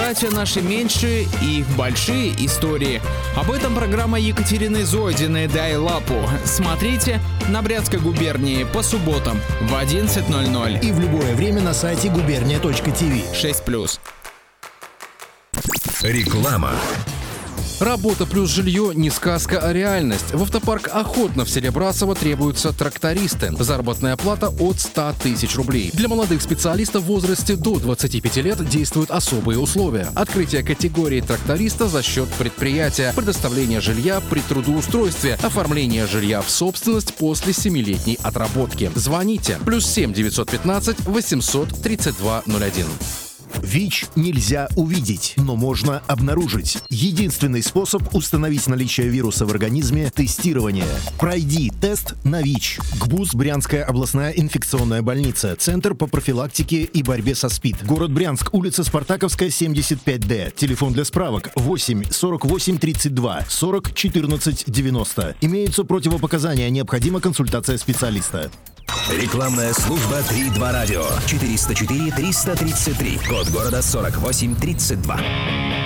братья наши меньшие и их большие истории. Об этом программа Екатерины Зойдиной «Дай лапу». Смотрите на Брянской губернии по субботам в 11:00. И в любое время на сайте губерния.тв. 6+. Реклама. Работа плюс жилье не сказка, а реальность. В автопарк «Охотно» в Серебрасово требуются трактористы. Заработная плата от 100 тысяч рублей. Для молодых специалистов в возрасте до 25 лет действуют особые условия. Открытие категории тракториста за счет предприятия, предоставление жилья при трудоустройстве, оформление жилья в собственность после 7-летней отработки. Звоните. +7 915 800 32 01. ВИЧ нельзя увидеть, но можно обнаружить. Единственный способ установить наличие вируса в организме – тестирование. Пройди тест на ВИЧ. ГБУЗ Брянская областная инфекционная больница. Центр по профилактике и борьбе со СПИД. Город Брянск, улица Спартаковская, 75Д. Телефон для справок 8 48 32 40 14 90. Имеются противопоказания, необходима консультация специалиста. Рекламная служба 3-2 радио. 404 333. Код города 4832.